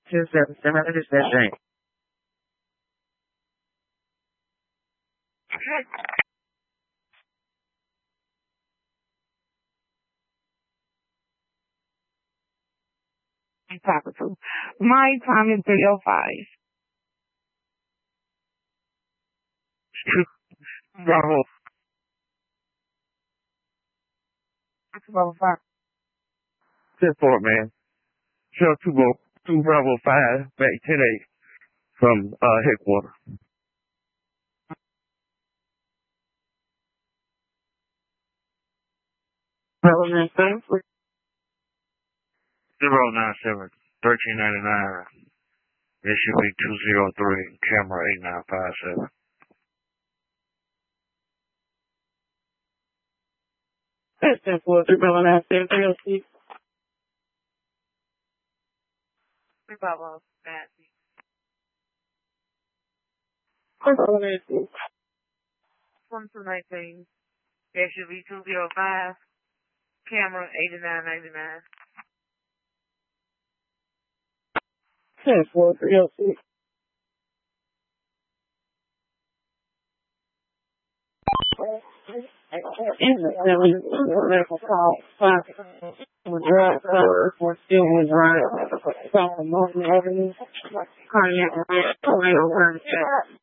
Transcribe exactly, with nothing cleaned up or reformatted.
Two seven seven. I just that drink. Talking to. My time is three oh five. Bravo. It's about five. ten four, man. Shell two, two Bravo five, back ten eight from uh, headquarters. Bravo nine seven. Zero nine seven thirteen ninety nine. It should be two zero three. Camera eight nine five seven. That's ten four. Three Bravo nine seven three oh six. Three Bravo nine six. Three Bravo nine six. Twenty two nineteen. That should be two zero five. Camera eighty nine ninety nine. Ten four three oh six. Medical call. Was right for for still was right. So morning avenue. Cardiac arrest.